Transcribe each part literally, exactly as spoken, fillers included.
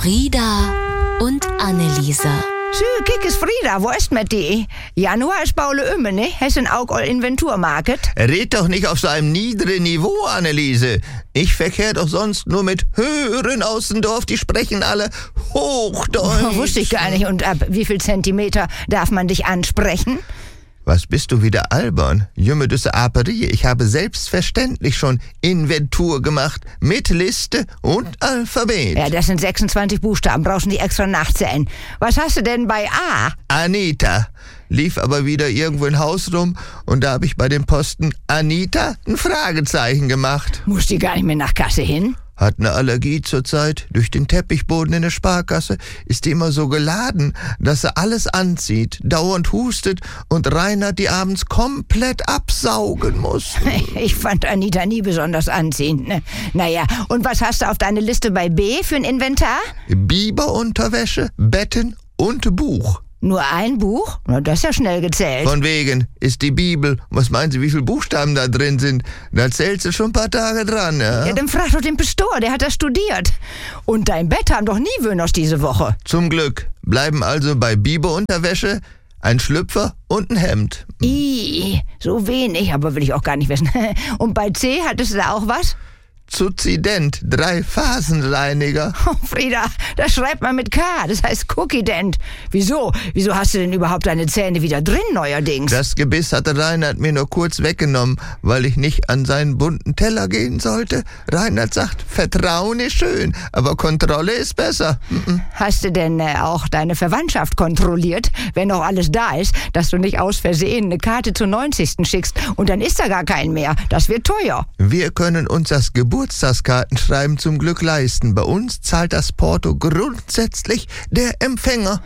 Frieda und Anneliese. So, kijk eens Frieda, wo ist mit die? Januar ist Baule Ümme, ne? Hessen auch all Inventurmarket. Red doch nicht auf so einem niederen Niveau, Anneliese. Ich verkehr doch sonst nur mit Höheren aus dem Dorf, die sprechen alle Hochdeutsch. Oh, wusste ich gar nicht. Und ab wie viel Zentimeter darf man dich ansprechen? Was bist du wieder albern? Jümme düsse Aperie. Ich habe selbstverständlich schon Inventur gemacht. Mit Liste und Alphabet. Ja, das sind sechsundzwanzig Buchstaben. Brauchst nicht extra nachzählen. Was hast du denn bei A? Anita. Lief aber wieder irgendwo im Haus rum und da habe ich bei dem Posten Anita ein Fragezeichen gemacht. Muss die gar nicht mehr nach Kasse hin? Hat eine Allergie zurzeit. Durch den Teppichboden in der Sparkasse ist die immer so geladen, dass sie alles anzieht, dauernd hustet und Reinhard die abends komplett absaugen muss. Ich fand Anita nie besonders anziehend. Ne? Naja, und was hast du auf deine Liste bei B für ein Inventar? Biberunterwäsche, Betten und Buch. Nur ein Buch? Na, das ist ja schnell gezählt. Von wegen, ist die Bibel. Was meinen Sie, wie viele Buchstaben da drin sind? Da zählst du schon ein paar Tage dran, ja? Ja, dann frag doch den Pastor, der hat das studiert. Und dein Bett haben doch nie Wöhners diese Woche. Zum Glück. Bleiben also bei Biberunterwäsche ein Schlüpfer und ein Hemd. Ih, so wenig, aber will ich auch gar nicht wissen. Und bei C hattest du da auch was? Zuzident, drei Phasenreiniger. Oh, Frieda, das schreibt man mit K, das heißt Cookie-Dent. Wieso? Wieso hast du denn überhaupt deine Zähne wieder drin neuerdings? Das Gebiss hatte Reinhard mir nur kurz weggenommen, weil ich nicht an seinen bunten Teller gehen sollte. Reinhard sagt, Vertrauen ist schön, aber Kontrolle ist besser. Mm-mm. Hast du denn äh, auch deine Verwandtschaft kontrolliert, wenn noch alles da ist, dass du nicht aus Versehen eine Karte zur neunzigsten schickst und dann ist da gar kein mehr. Das wird teuer. Wir können uns das Geburtstagskartenschreiben zum Glück leisten. Bei uns zahlt das Porto grundsätzlich der Empfänger.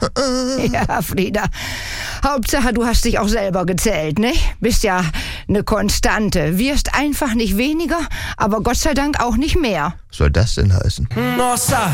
Ja, Frieda. Hauptsache, du hast dich auch selber gezählt, ne? Bist ja eine Konstante. Wirst einfach nicht weniger, aber Gott sei Dank auch nicht mehr. Was soll das denn heißen? Nossa!